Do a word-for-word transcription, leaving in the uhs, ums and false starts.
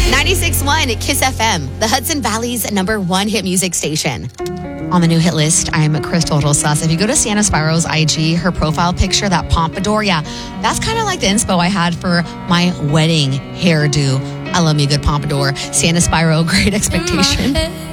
ninety-six point one Kiss F M, the Hudson Valley's number one hit music station. On the new hit list, I'm Crystal Rosas. If you go to Sienna Spiro's I G, her profile picture, that pompadour, yeah, that's kind of like the inspo I had for my wedding hairdo. I love me a good pompadour. Sienna Spiro, Great Expectation.